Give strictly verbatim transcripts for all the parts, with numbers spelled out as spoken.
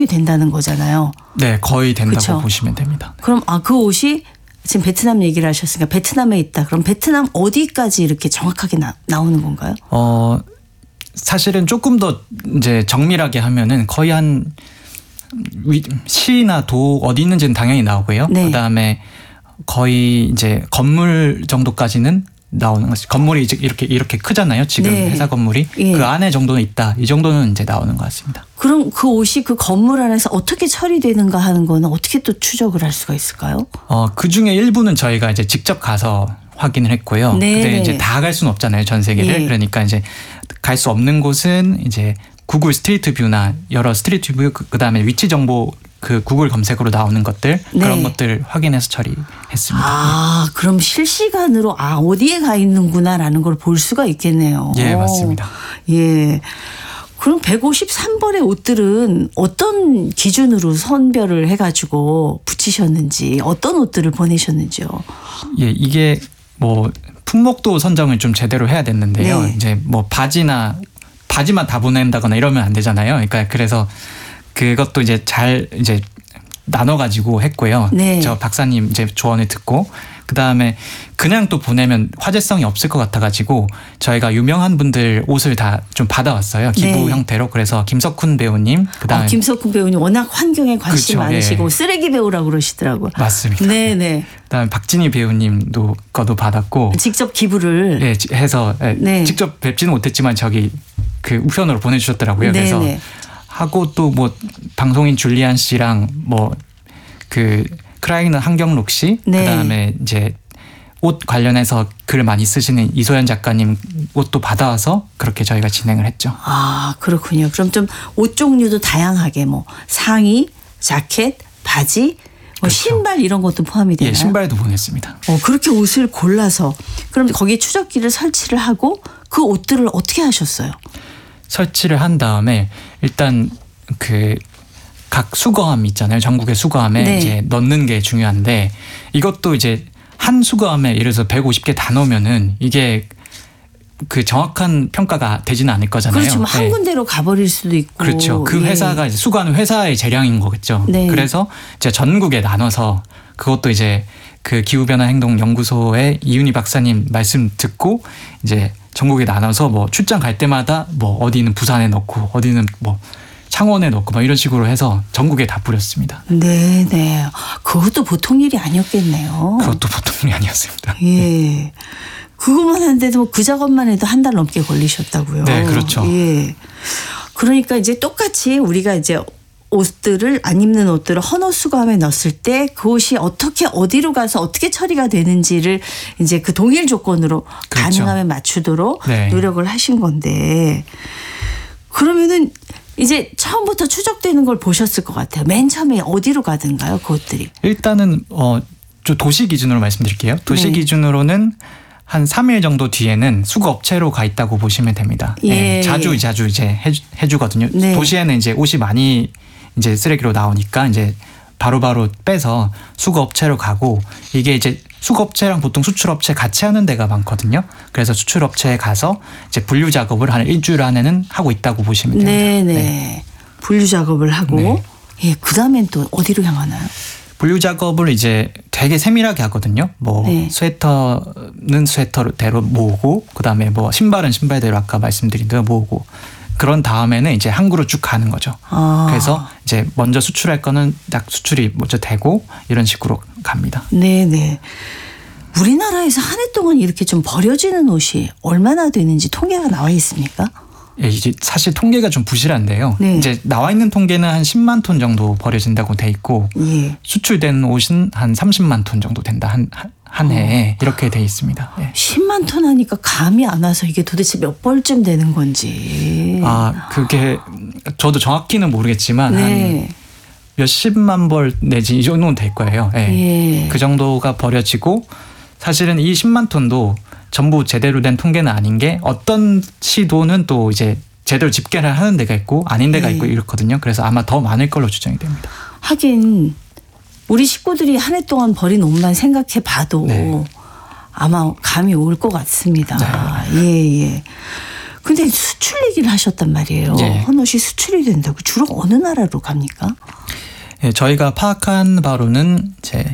된다는 거잖아요. 네, 거의 된다고 그쵸? 보시면 됩니다. 네. 그럼 아, 그 옷이 지금 베트남 얘기를 하셨으니까 베트남에 있다. 그럼 베트남 어디까지 이렇게 정확하게 나, 나오는 건가요? 어, 사실은 조금 더 이제 정밀하게 하면은 거의 한 위, 시나 도 어디 있는지는 당연히 나오고요. 네. 그다음에 거의 이제 건물 정도까지는 나오는 것이, 건물이 이제 이렇게 이렇게 크잖아요. 지금 네. 회사 건물이 예. 그 안에 정도는 있다. 이 정도는 이제 나오는 것 같습니다. 그럼 그 옷이 그 건물 안에서 어떻게 처리되는가 하는 거는 어떻게 또 추적을 할 수가 있을까요? 어, 그 중에 일부는 저희가 이제 직접 가서 확인을 했고요. 네. 근데 이제 다 갈 수는 없잖아요. 전 세계를. 예. 그러니까 이제 갈 수 없는 곳은 이제 구글 스트리트 뷰나 여러 스트리트 뷰 그, 그다음에 위치 정보 그 구글 검색으로 나오는 것들 네. 그런 것들 확인해서 처리했습니다. 아, 그럼 실시간으로 아, 어디에 가 있는구나라는 걸 볼 수가 있겠네요. 예, 맞습니다. 예. 그럼 백오십삼 벌의 옷들은 어떤 기준으로 선별을 해가지고 붙이셨는지 어떤 옷들을 보내셨는지요? 예, 이게 뭐 품목도 선정을 좀 제대로 해야 됐는데요. 네. 이제 뭐 바지나 바지만 다 보낸다거나 이러면 안 되잖아요. 그러니까 그래서 그것도 이제 잘 이제 나눠가지고 했고요. 네. 저 박사님 이제 조언을 듣고 그 다음에 그냥 또 보내면 화제성이 없을 것 같아가지고 저희가 유명한 분들 옷을 다 좀 받아왔어요. 기부 네. 형태로. 그래서 김석훈 배우님 그다음에 어, 김석훈 배우님 워낙 환경에 관심 그렇죠. 많으시고 예. 쓰레기 배우라고 그러시더라고요. 맞습니다. 네네. 그다음에 박진희 배우님도 거도 받았고 직접 기부를. 예, 지- 해서 예, 네. 직접 뵙지는 못했지만 저기 그 우편으로 보내주셨더라고요. 그래서 네네. 하고 또 뭐 방송인 줄리안 씨랑 뭐 그 크라이너 한경록 씨 네. 그다음에 이제 옷 관련해서 글 많이 쓰시는 이소연 작가님 옷도 받아와서 그렇게 저희가 진행을 했죠. 아, 그렇군요. 그럼 좀 옷 종류도 다양하게 뭐 상의, 자켓, 바지, 뭐 그렇죠. 신발 이런 것도 포함이 되나요? 예, 신발도 보냈습니다. 어, 그렇게 옷을 골라서 그럼 거기에 추적기를 설치를 하고 그 옷들을 어떻게 하셨어요? 설치를 한 다음에 일단 그 각 수거함 있잖아요. 전국의 수거함에 네. 이제 넣는 게 중요한데 이것도 이제 한 수거함에 예를 들어서 백오십 개 다 넣으면은 이게 그 정확한 평가가 되지는 않을 거잖아요. 그렇죠. 뭐한 네. 군데로 가버릴 수도 있고. 그렇죠. 그 예. 회사가 이제 수거하는 회사의 재량인 거겠죠. 네. 그래서 이제 전국에 나눠서 그것도 이제 그 기후변화 행동 연구소의 이윤희 박사님 말씀 듣고 이제 전국에 나눠서 뭐 출장 갈 때마다 뭐 어디는 부산에 넣고 어디는 뭐 창원에 넣고 막 이런 식으로 해서 전국에 다 뿌렸습니다. 네네. 그것도 보통 일이 아니었겠네요. 그것도 보통 일이 아니었습니다. 예. 그것만 하는데도 그 작업만 해도 한 달 넘게 걸리셨다고요. 네, 그렇죠. 예. 그러니까 이제 똑같이 우리가 이제 옷들을 안 입는 옷들을 헌옷 수거함에 넣었을 때 그 옷이 어떻게 어디로 가서 어떻게 처리가 되는지를 이제 그 동일 조건으로 그렇죠. 가능하면 맞추도록 네. 노력을 하신 건데 그러면은 이제 처음부터 추적되는 걸 보셨을 것 같아요. 맨 처음에 어디로 가든가요, 그 옷들이? 일단은 어, 저 도시 기준으로 말씀드릴게요. 도시 네. 기준으로는 한 삼 일 정도 뒤에는 수거 업체로 가 있다고 보시면 됩니다. 예. 예, 자주 자주 이제 해주, 해주거든요. 네. 도시에는 이제 옷이 많이 이제 쓰레기로 나오니까 이제 바로바로 빼서 수거 업체로 가고 이게 이제 수거 업체랑 보통 수출 업체 같이 하는 데가 많거든요. 그래서 수출 업체에 가서 이제 분류 작업을 한 일주일 안에는 하고 있다고 보시면 됩니다. 네네. 네. 분류 작업을 하고 네. 예, 그 다음엔 또 어디로 향하나요? 분류 작업을 이제 되게 세밀하게 하거든요. 뭐 네. 스웨터는 스웨터대로 모으고 그다음에 뭐 신발은 신발대로 아까 말씀드린 대로 모으고 그런 다음에는 이제 항구로 쭉 가는 거죠. 아. 그래서 이제 먼저 수출할 거는 딱 수출이 먼저 되고 이런 식으로 갑니다. 네네. 우리나라에서 한 해 동안 이렇게 좀 버려지는 옷이 얼마나 되는지 통계가 나와 있습니까? 예, 이제 사실 통계가 좀 부실한데요. 네. 이제 나와 있는 통계는 한 십만 톤 정도 버려진다고 돼 있고 예. 수출된 옷은 한 삼십만 톤 정도 된다 한 한 해에 이렇게 돼 있습니다. 예. 십만 톤 하니까 감이 안 와서 이게 도대체 몇 벌쯤 되는 건지. 아 그게 저도 정확히는 모르겠지만 네. 한 몇십만 벌 내지 이 정도는 될 거예요. 예. 예. 그 정도가 버려지고 사실은 이 십만 톤도 전부 제대로 된 통계는 아닌 게 어떤 시도는 또 이제 제대로 집계를 하는 데가 있고 아닌 데가 네. 있고 이렇거든요. 그래서 아마 더 많을 걸로 추정이 됩니다. 하긴 우리 식구들이 한 해 동안 버린 옷만 생각해 봐도 네. 아마 감이 올 것 같습니다. 예, 예. 근데 수출 얘기를 하셨단 말이에요. 예. 헌옷이 수출이 된다고. 주로 어느 나라로 갑니까? 예, 저희가 파악한 바로는 이제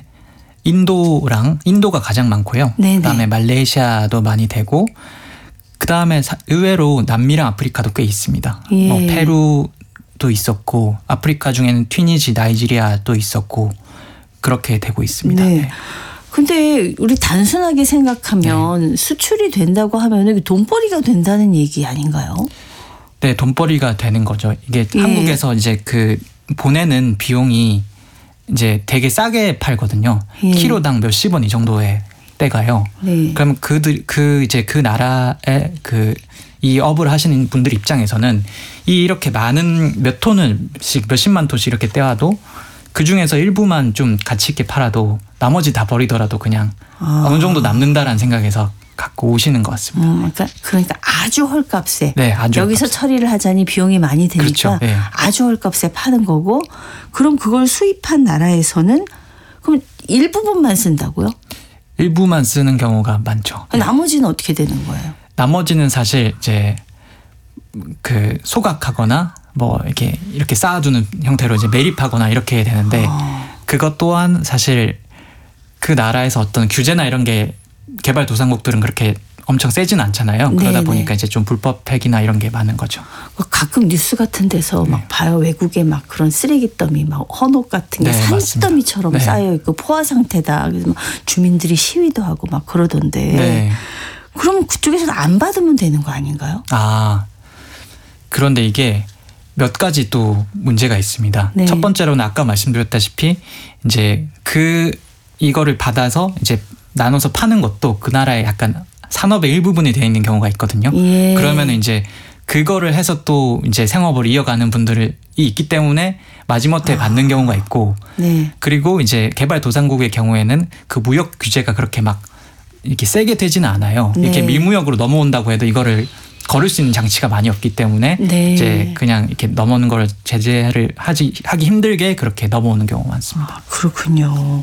인도랑 인도가 가장 많고요. 네네. 그다음에 말레이시아도 많이 되고 그다음에 사, 의외로 남미랑 아프리카도 꽤 있습니다. 예. 뭐 페루도 있었고 아프리카 중에는 튀니지, 나이지리아도 있었고 그렇게 되고 있습니다. 네. 네. 근데 우리 단순하게 생각하면 네. 수출이 된다고 하면 돈벌이가 된다는 얘기 아닌가요? 네, 돈벌이가 되는 거죠. 이게 예. 한국에서 이제 그 보내는 비용이 이제 되게 싸게 팔거든요. 예. 키로당 몇십 원 이 정도의 때가요. 네. 그럼 그들 그 이제 그 나라의 그 이 업을 하시는 분들 입장에서는 이 이렇게 많은 몇 톤을씩 몇십만 톤씩 이렇게 떼와도 그 중에서 일부만 좀 가치 있게 팔아도 나머지 다 버리더라도 그냥 아. 어느 정도 남는다라는 생각에서 갖고 오시는 것 같습니다. 음, 그러니까, 그러니까 아주 헐값에 네, 아주 여기서 헐값에. 처리를 하자니 비용이 많이 드니까 그렇죠. 네. 아주 헐값에 파는 거고 그럼 그걸 수입한 나라에서는 그럼 일부분만 쓴다고요? 일부만 쓰는 경우가 많죠. 네. 나머지는 어떻게 되는 거예요? 나머지는 사실 이제 그 소각하거나 뭐 이렇게 이렇게 쌓아두는 형태로 이제 매립하거나 이렇게 되는데 아. 그것 또한 사실 그 나라에서 어떤 규제나 이런 게 개발도상국들은 그렇게 엄청 세진 않잖아요. 그러다 네네. 보니까 이제 좀 불법 폐기나 이런 게 많은 거죠. 가끔 뉴스 같은 데서 네. 막 봐요. 외국에 막 그런 쓰레기 더미 막 헌옷 같은 게 네, 산더미처럼 맞습니다. 네. 쌓여 있고 포화 상태다. 그래서 막 주민들이 시위도 하고 막 그러던데. 네. 그럼 그쪽에서는 안 받으면 되는 거 아닌가요? 아 그런데 이게 몇 가지 또 문제가 있습니다. 네. 첫 번째로는 아까 말씀드렸다시피 이제 그 이거를 받아서 이제 나눠서 파는 것도 그 나라의 약간 산업의 일부분이 되어 있는 경우가 있거든요. 예. 그러면 이제 그거를 해서 또 이제 생업을 이어가는 분들이 있기 때문에 마지못해 아. 받는 경우가 있고 네. 그리고 이제 개발도상국의 경우에는 그 무역 규제가 그렇게 막 이렇게 세게 되지는 않아요. 네. 이렇게 밀무역으로 넘어온다고 해도 이거를 걸을 수 있는 장치가 많이 없기 때문에 네. 이제 그냥 이렇게 넘어오는 걸 제재를 하지 하기 힘들게 그렇게 넘어오는 경우가 많습니다. 아, 그렇군요.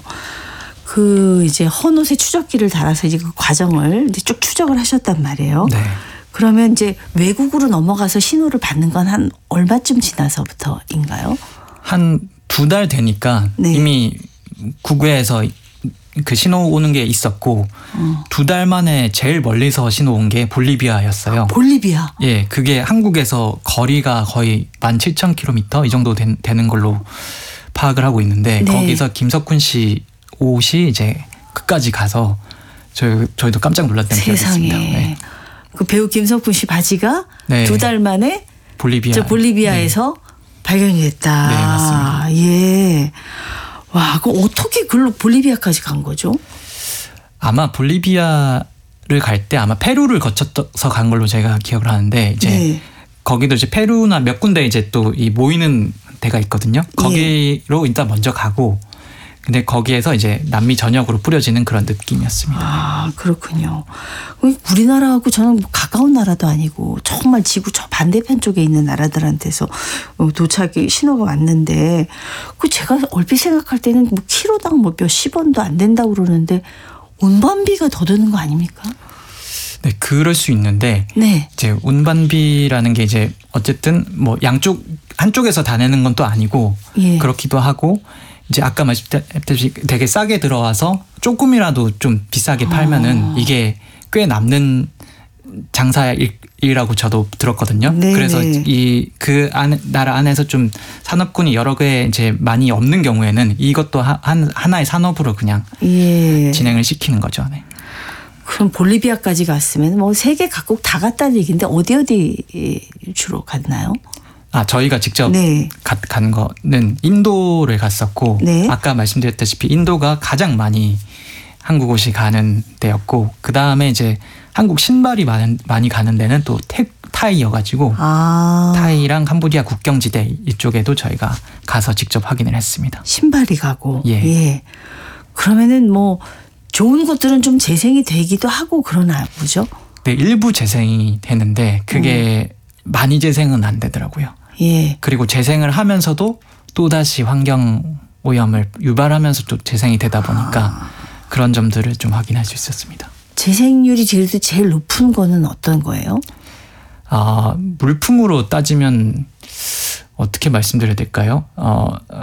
그 이제 헌옷에 추적기를 달아서 이제 그 과정을 이제 쭉 추적을 하셨단 말이에요. 네. 그러면 이제 외국으로 넘어가서 신호를 받는 건 한 얼마쯤 지나서부터인가요? 한 두 달 되니까 네. 이미 국외에서 그 신호 오는 게 있었고 어. 두 달 만에 제일 멀리서 신호 온 게 볼리비아였어요. 볼리비아. 예, 그게 한국에서 거리가 거의 만 칠천 킬로미터 이 정도 된, 되는 걸로 파악을 하고 있는데 네. 거기서 김석훈 씨 옷이 이제 끝까지 가서 저희 저희도 깜짝 놀랐던 기억이 세상에. 있습니다. 네. 그 배우 김석훈 씨 바지가 네. 두 달 만에 볼리비아. 저 볼리비아에서 발견이 됐다. 네, 맞습니다. 예. 와, 그럼 어떻게 글로 볼리비아까지 간 거죠? 아마 볼리비아를 갈 때 아마 페루를 거쳐서 간 걸로 제가 기억을 하는데 이제 네. 거기도 이제 페루나 몇 군데 이제 또 이 모이는 데가 있거든요. 거기로 일단 먼저 가고 근데 거기에서 이제 남미 전역으로 뿌려지는 그런 느낌이었습니다. 아, 그렇군요. 우리나라하고 저는 뭐 가까운 나라도 아니고 정말 지구 저 반대편 쪽에 있는 나라들한테서 도착이 신호가 왔는데 그 제가 얼핏 생각할 때는 뭐 키로당 뭐 몇십 원도 안 된다고 그러는데 운반비가 더 드는 거 아닙니까? 네, 그럴 수 있는데 네. 이제 운반비라는 게 이제 어쨌든 뭐 양쪽 한쪽에서 다 내는 건 또 아니고 예. 그렇기도 하고 이제 아까 말씀드렸듯이 되게 싸게 들어와서 조금이라도 좀 비싸게 팔면은 아. 이게 꽤 남는 장사일이라고 저도 들었거든요. 네네. 그래서 이 그 안 나라 안에서 좀 산업군이 여러 개 이제 많이 없는 경우에는 이것도 한 하나의 산업으로 그냥 예. 진행을 시키는 거죠. 네. 그럼 볼리비아까지 갔으면 뭐 세계 각국 다 갔다는 얘기인데 어디 어디 주로 갔나요? 아 저희가 직접 네. 가, 간 거는 인도를 갔었고 네. 아까 말씀드렸다시피 인도가 가장 많이 한국 옷이 가는 데였고 그 다음에 이제 한국 신발이 많은, 많이 가는 데는 또 태, 타이여가지고 아. 타이랑 캄보디아 국경지대 이쪽에도 저희가 가서 직접 확인을 했습니다. 신발이 가고. 예. 예. 그러면은 뭐 좋은 것들은 좀 재생이 되기도 하고 그러나 보죠. 네, 일부 재생이 되는데 그게 음. 많이 재생은 안 되더라고요. 예. 그리고 재생을 하면서도 또다시 환경 오염을 유발하면서 또 재생이 되다 보니까 아. 그런 점들을 좀 확인할 수 있었습니다. 재생률이 그래도 제일 높은 거는 어떤 거예요? 아, 물품으로 따지면 어떻게 말씀드려야 될까요? 어,